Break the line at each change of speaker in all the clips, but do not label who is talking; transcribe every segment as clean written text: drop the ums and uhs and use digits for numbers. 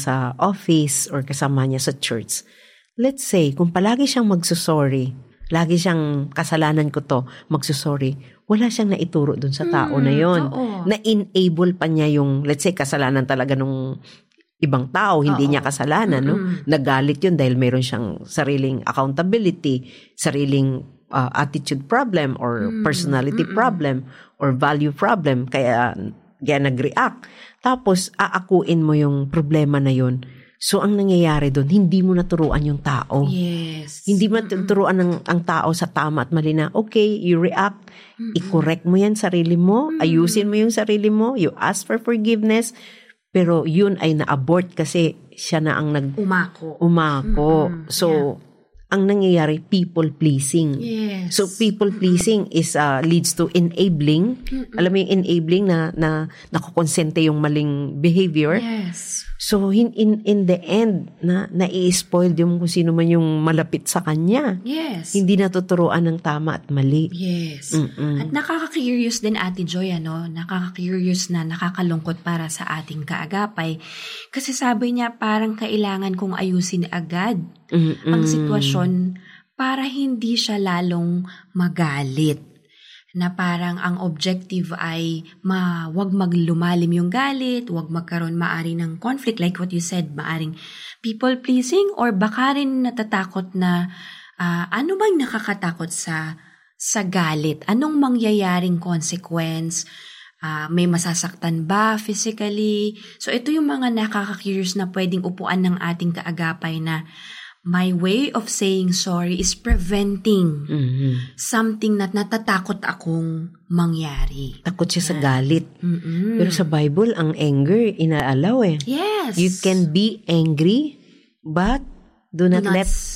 sa office or kasama niya sa church, let's say, kung palagi siyang magsusorry, lagi siyang kasalanan ko to, magsusorry, wala siyang naituro dun sa tao na yon. Na-enable pa niya yung, let's say, kasalanan talaga nung ibang tao, hindi niya kasalanan, no? Nagalit yun dahil meron siyang sariling accountability, sariling attitude problem or personality problem or value problem, kaya nag-react. Tapos, aakuin mo yung problema na yun. So, ang nangyayari doon, hindi mo naturuan yung tao.
Yes.
Hindi mo naturuan ang tao sa tama at mali na, okay, you react, i-correct mo yan sarili mo, ayusin mo yung sarili mo, you ask for forgiveness, pero yun ay na-abort kasi siya na ang umako. So, ang nangyayari, people-pleasing.
Yes.
So, people-pleasing is leads to enabling. Alam mo yung enabling na nakukonsente yung maling behavior.
Yes.
So, in the end, na-i-spoil yung kung sino man yung malapit sa kanya.
Yes.
Hindi natuturuan ng tama at mali.
Yes. At nakaka-curious din, Ate Joy, nakaka-curious na nakakalungkot para sa ating kaagapay. Kasi sabi niya, parang kailangan kong ayusin agad ang sitwasyon para hindi siya lalong magalit. Na parang ang objective ay wag maglumalim yung galit, wag magkaroon maari ng conflict, like what you said, maaring people-pleasing, or baka rin natatakot na ano bang nakakatakot sa galit? Anong mangyayaring consequence? May masasaktan ba physically? So ito yung mga nakaka-curious na pwedeng upuan ng ating kaagapay na my way of saying sorry is preventing something na natatakot akong mangyari.
Takot siya sa galit. Pero sa Bible, ang anger, inaalaw eh.
Yes.
You can be angry, but do not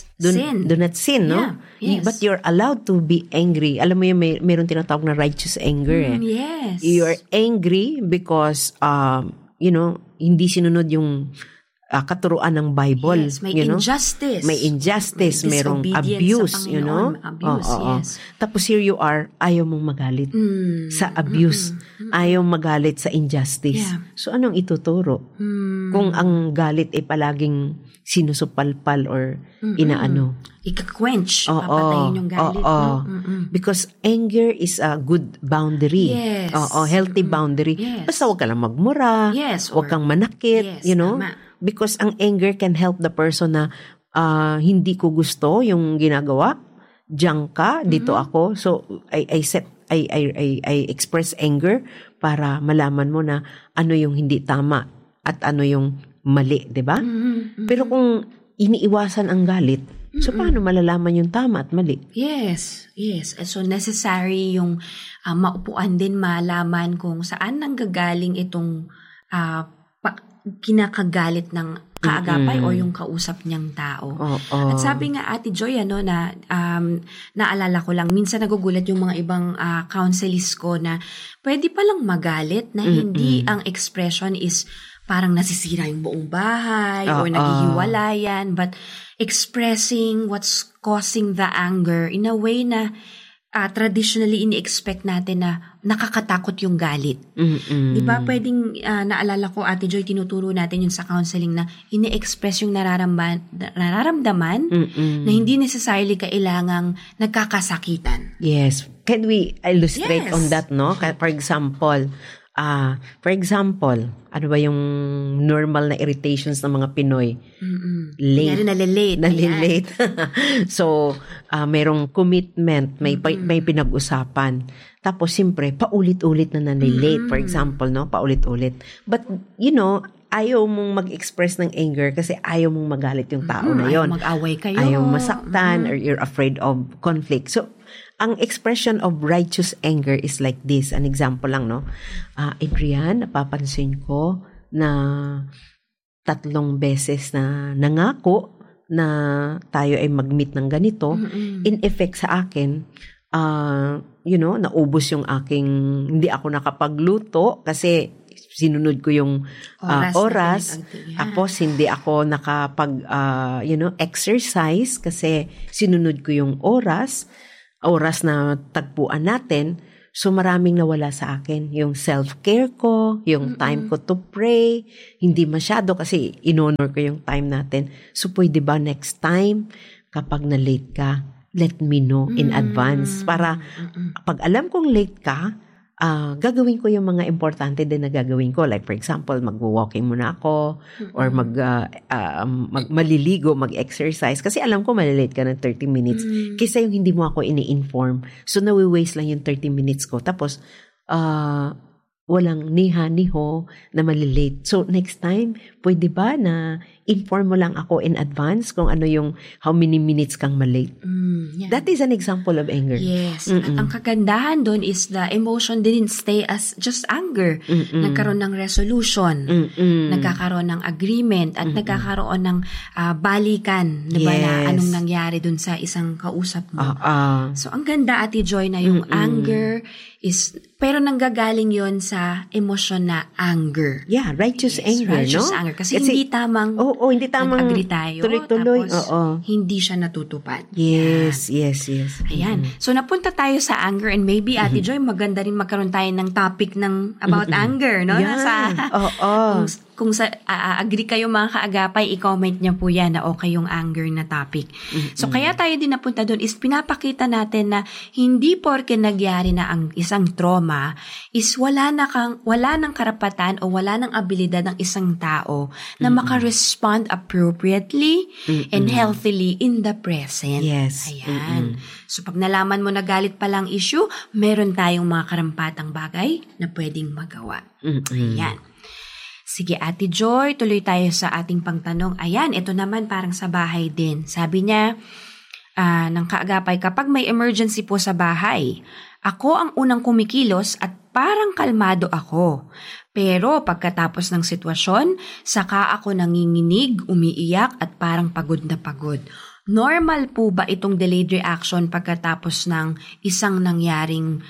sin, no?
Yeah. Yes.
But you're allowed to be angry. Alam mo yun, mayroon tinatawag na righteous anger eh.
Yes.
You're angry because, hindi sinunod yung katuruan ng Bible.
Yes, may injustice.
May injustice, merong abuse,
Abuse, yes.
Tapos here you are, ayaw mong magalit sa abuse. Ayaw magalit sa injustice.
Yeah.
So anong ituturo? Kung ang galit ay palaging sinusupalpal or inaano?
Ika-quench, papatayin yung galit.
Because anger is a good boundary.
Yes.
Healthy boundary.
Yes.
Basta huwag ka lang magmura.
Yes.
Huwag kang manakit.
Yes, tama.
Because ang anger can help the person na hindi ko gusto yung ginagawa. Diyan ka, dito ako. So I express anger para malaman mo na ano yung hindi tama at ano yung mali, 'di ba? Pero kung iniiwasan ang galit, so paano malalaman yung tama at mali?
Yes. So necessary yung maupuan din malaman kung saan nanggagaling itong kinakagalit ng kaagapay o yung kausap niyang tao. At sabi nga Ate Joy, na naalala ko lang, minsan nagugulat yung mga ibang counselists ko na pwede palang magalit na hindi ang expression is parang nasisira yung buong bahay or naghihiwalayan, but expressing what's causing the anger in a way na traditionally ini-expect natin na nakakatakot yung galit. Di ba pwedeng, naalala ko Ate Joy, tinuturo natin yun sa counseling na ini-express yung nararamdaman na hindi necessarily kailangang nagkakasakitan.
Yes. Can we illustrate on that, no? For example, ano ba yung normal na irritations ng mga Pinoy? Late. Nalilate. So, merong commitment, may pinag-usapan. Tapos, siyempre, paulit-ulit na nalilate. For example, no? Paulit-ulit. But, ayaw mong mag-express ng anger kasi ayaw mong magalit yung tao na yon.
Ayaw mag-away kayo.
Ayaw masaktan or you're afraid of conflict. So, ang expression of righteous anger is like this. An example lang, no? Adrian, napapansin ko na 3 beses na nangako na tayo ay mag-meet ng ganito. In effect sa akin, naubos yung hindi ako nakapagluto kasi sinunod ko yung oras. Tapos hindi ako exercise kasi sinunod ko yung oras na tagpuan natin. So maraming nawala sa akin. Yung self-care ko, yung time ko to pray, hindi masyado kasi inonor ko yung time natin. So pwede ba next time, kapag na-late ka, let me know in advance. Para pag alam kong late ka, gagawin ko yung mga importante din na gagawin ko. Like for example, mag-walking muna ako or maliligo, mag-exercise. Kasi alam ko malilate ka ng 30 minutes. Kaysa yung hindi mo ako ini-inform. So nawi-waste lang yung 30 minutes ko. Tapos, walang niha-niho na malilate. So next time, pwede ba na inform mo lang ako in advance kung ano yung how many minutes kang malate? Yeah. That is an example of anger.
Yes. At ang kagandahan doon is the emotion didn't stay as just anger. Nagkaroon ng resolution. Nagkakaroon ng agreement at nagkakaroon ng balikan. Diba na anong nangyari doon sa isang kausap mo. So ang ganda, Ate Joy, na yung anger is, pero nanggagaling yon sa emosyon na anger.
Yeah, righteous anger,
righteous
no?
Anger. Kasi hindi tamang
hindi tamang
nag-agree tayo.
Tuloy-tuloy.
Tapos, hindi siya natutupad.
Yes.
Ayan. So, napunta tayo sa anger and maybe, Ate Joy, maganda rin magkaroon tayo ng topic ng about anger, no?
Yeah.
Kung agree kayo mga kaagapay, i-comment niyo po yan na okay yung anger na topic. So, kaya tayo din napunta doon is pinapakita natin na hindi porke nagyari na ang isang trauma is wala ng karapatan o wala ng abilidad ng isang tao na maka-respond appropriately and healthily in the present.
Yes.
Ayan. So, pag nalaman mo na galit pa lang issue, meron tayong mga karampatang bagay na pwedeng magawa. Ayan. Sige, Ate Joy, tuloy tayo sa ating pangtanong. Ayan, ito naman parang sa bahay din. Sabi niya, ng kaagapay, kapag may emergency po sa bahay, ako ang unang kumikilos at parang kalmado ako. Pero pagkatapos ng sitwasyon, saka ako nanginginig, umiiyak at parang pagod na pagod. Normal po ba itong delayed reaction pagkatapos ng isang nangyaring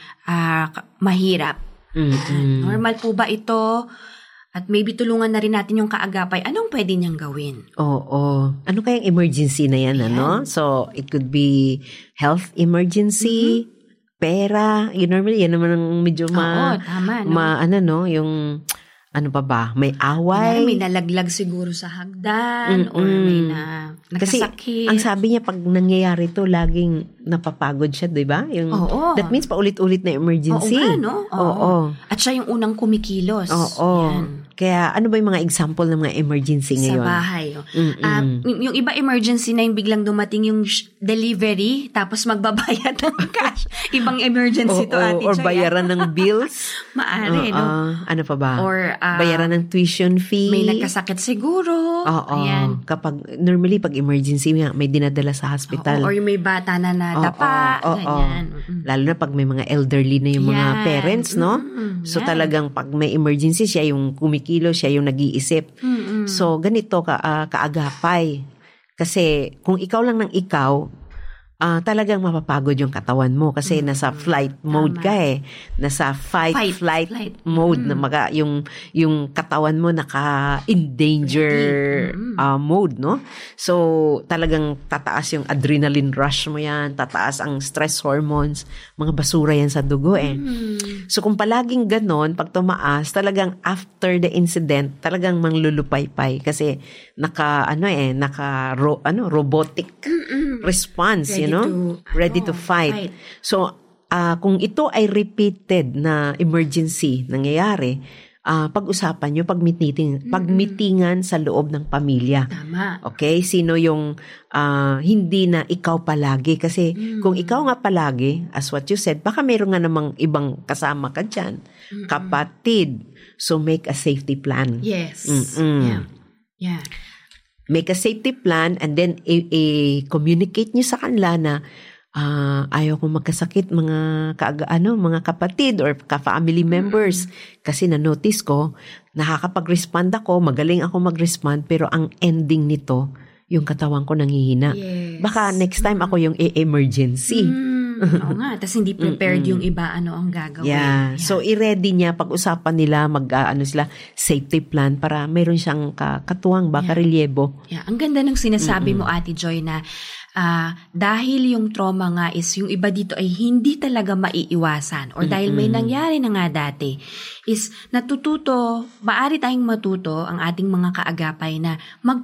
mahirap? Normal po ba ito? At maybe tulungan na rin natin yung kaagapay. Anong pwede niyang gawin?
Oo. Ano kayang emergency na yan, ano? So, it could be health emergency, pera. Normally, yan naman ang medyo tama, no? Yung, ano pa ba? May away.
May nalaglag siguro sa hagdan or may nakasakit.
Kasi, ang sabi niya, pag nangyayari to, laging napapagod siya, di ba? That means paulit-ulit na emergency.
Oo nga, no? Oo. At siya yung unang kumikilos.
Oo. Yan. Kaya ano ba yung mga example ng mga emergency ngayon?
Sa bahay. Yung iba emergency na yung biglang dumating yung delivery tapos magbabayad ng cash. Ibang emergency to, Ate Joy.
Or bayaran ng bills.
Maaari, no?
Ano pa ba?
Or
bayaran ng tuition fee.
May nagkasakit siguro.
Ayan. Normally, pag emergency, may dinadala sa hospital.
Or yung may bata na nadapa. Ganyan.
Lalo na pag may mga elderly na yung mga parents, no? So talagang pag may emergency, siya yung kumikilo, siya yung nag-iisip. So ganito kaagapay. Kasi kung ikaw lang ng ikaw, talagang mapapagod yung katawan mo kasi nasa flight mode ka eh. Nasa flight mode na yung katawan mo in danger mode, no? So, talagang tataas yung adrenaline rush mo yan, tataas ang stress hormones, mga basura yan sa dugo eh. So, kung palaging ganon, pag tumaas, talagang after the incident, talagang manglulupay-pay kasi robotic response, ready to fight. So, kung ito ay repeated na emergency nangyayari, pag-usapan nyo, pagmitingan sa loob ng pamilya.
Tama.
Okay? Sino yung hindi na ikaw palagi? Kasi kung ikaw nga palagi, as what you said, baka mayroon nga namang ibang kasama ka dyan. Kapatid. So, make a safety plan.
Yes. Yeah.
Make a safety plan and then communicate niyo sa kanila na ayaw kong magkasakit mga kapatid or ka-family members. Kasi na-notice ko, nakakapag-respond ako, magaling ako mag-respond, pero ang ending nito, yung katawan ko nanghihina.
Yes.
Baka next time ako yung emergency.
Oo nga, tapos hindi prepared yung iba ang gagawin.
Yeah. So i-ready niya, pag-usapan nila, sila safety plan para meron siyang katuwang reliyebo.
Yeah. Ang ganda ng sinasabi mo, Ate Joy, na dahil yung trauma nga is yung iba dito ay hindi talaga maiiwasan or dahil may nangyari na nga dati is maaari tayong matuto ang ating mga kaagapay na